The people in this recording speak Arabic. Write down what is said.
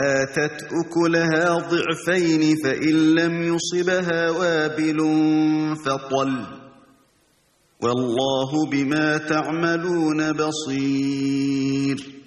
آتت أكلها ضعفين فإن لم يصبها وابل فطل والله بما تعملون بصير